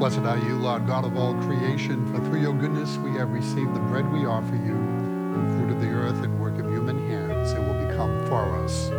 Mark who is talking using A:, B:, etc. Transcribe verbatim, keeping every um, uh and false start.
A: Blessed are you, Lord God of all creation, for through your goodness we have received the bread we offer you, fruit of the earth and work of human hands. It will become for us